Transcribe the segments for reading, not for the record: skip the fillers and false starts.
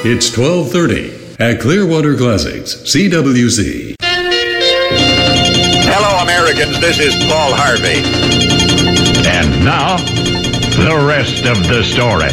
It's 12:30 at Clearwater Classics, CWC. Hello, Americans. This is Paul Harvey. And now, the rest of the story.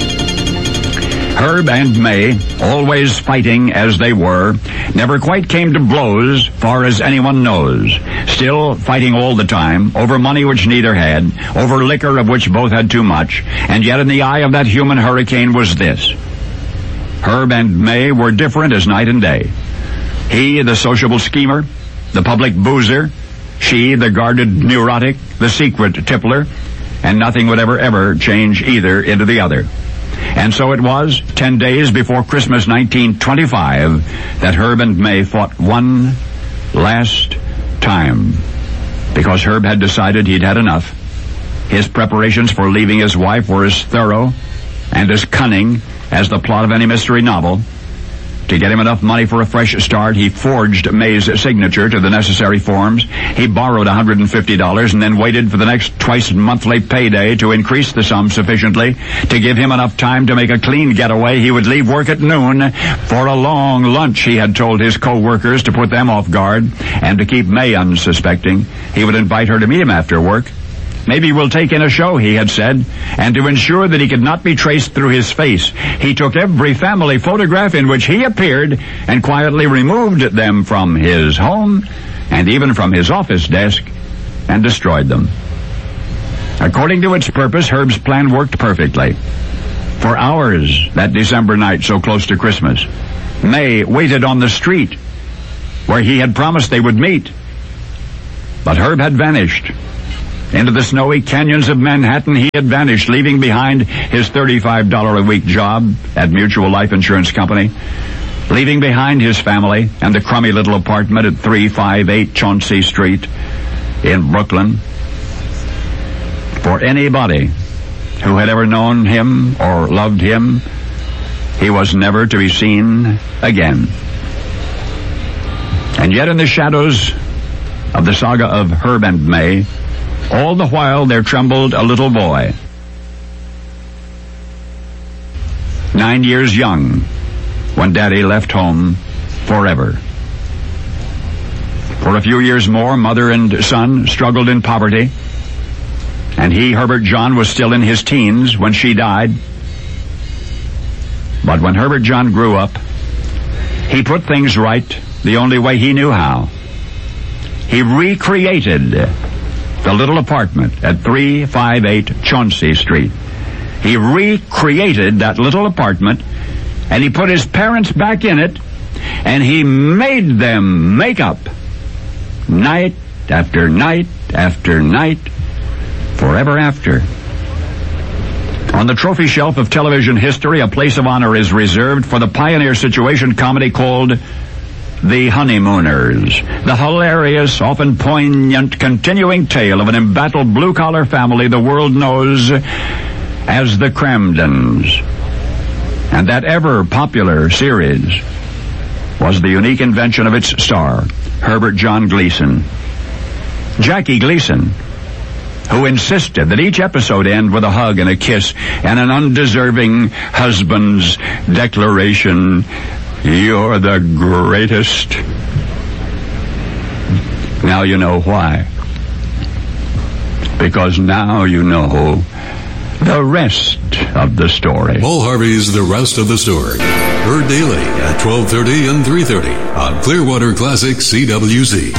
Herb and May, always fighting as they were, never quite came to blows, far as anyone knows. Still fighting all the time, over money which neither had, over liquor of which both had too much, and yet in the eye of that human hurricane was this. Herb and May were different as night and day. He, the sociable schemer, the public boozer, she, the guarded neurotic, the secret tippler, and nothing would ever change either into the other. And so it was, 10 days before Christmas 1925, that Herb and May fought one last time. Because Herb had decided he'd had enough. His preparations for leaving his wife were as thorough and as cunning as the plot of any mystery novel. To get him enough money for a fresh start, he forged May's signature to the necessary forms. He borrowed $150 and then waited for the next twice-monthly payday to increase the sum sufficiently to give him enough time to make a clean getaway. He would leave work at noon for a long lunch, he had told his co-workers, to put them off guard, and to keep May unsuspecting. He would invite her to meet him after work. Maybe we'll take in a show, he had said, and to ensure that he could not be traced through his face, he took every family photograph in which he appeared and quietly removed them from his home and even from his office desk and destroyed them. According to its purpose, Herb's plan worked perfectly. For hours that December night so close to Christmas, May waited on the street where he had promised they would meet. But Herb had vanished. Into the snowy canyons of Manhattan he had vanished, leaving behind his $35 a week job at Mutual Life Insurance Company, leaving behind his family and the crummy little apartment at 358 Chauncey Street in Brooklyn. For anybody who had ever known him or loved him, he was never to be seen again. And yet in the shadows of the saga of Herb and May, all the while there trembled a little boy, 9 years young, when Daddy left home forever. For a few years more, mother and son struggled in poverty, and he, Herbert John, was still in his teens when she died. But when Herbert John grew up, he put things right the only way he knew how. He recreated the little apartment at 358 Chauncey Street. He recreated that little apartment, and he put his parents back in it, and he made them make up night after night after night, forever after. On the trophy shelf of television history, a place of honor is reserved for the pioneer situation comedy called The Honeymooners, the hilarious, often poignant, continuing tale of an embattled blue-collar family the world knows as the Cramdens. And that ever-popular series was the unique invention of its star, Herbert John Gleason. Jackie Gleason, who insisted that each episode end with a hug and a kiss and an undeserving husband's declaration, "You're the greatest." Now you know why. Because now you know the rest of the story. Paul Harvey's The Rest of the Story. Heard daily at 12:30 and 3:30 on Clearwater Classic CWC.